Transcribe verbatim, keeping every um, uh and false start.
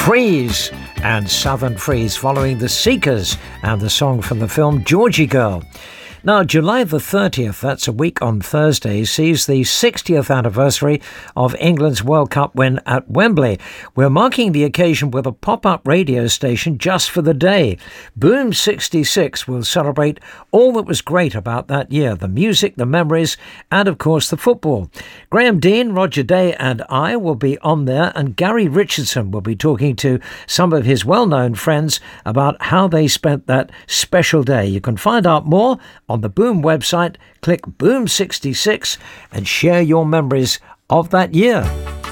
Freeze and Southern Freeze, following the Seekers and the song from the film Georgie Girl. Now, July the thirtieth, that's a week on Thursday, sees the sixtieth anniversary of England's World Cup win at Wembley. We're marking the occasion with a pop-up radio station just for the day. Boom sixty-six will celebrate all that was great about that year, the music, the memories, and of course the football. Graham Dean, Roger Day and I will be on there, and Gary Richardson will be talking to some of his well-known friends about how they spent that special day. You can find out more on the Boom website. Click Boom sixty-six and share your memories of that year.